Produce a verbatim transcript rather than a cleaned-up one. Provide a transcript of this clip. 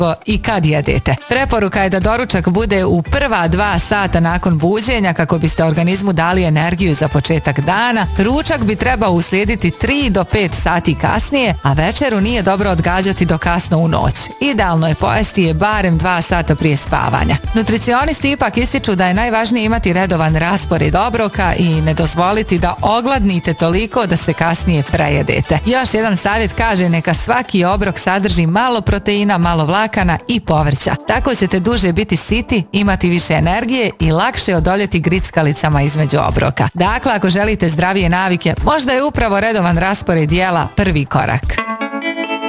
i kad jedete. Preporuka je da doručak bude u prva dva sata nakon buđenja kako biste organizmu dali energiju za početak dana. Ručak bi trebao uslijediti tri do pet sati kasnije, a večeru nije dobro odgađati do kasno u noć. Idealno je pojesti je barem dva sata prije spavanja. Nutricionisti ipak ističu da je najvažnije imati redovan raspored obroka i ne dozvoliti da ogladnite toliko da se kasnije prejedete. Još jedan savjet kaže neka svaki obrok sadrži malo proteina, malo vlakana i povrća. Tako ćete duže biti siti, imati više energije i lakše odoljeti grickalicama između obroka. Dakle, ako želite zdravije navike, možda je upravo redovan raspored jela prvi korak.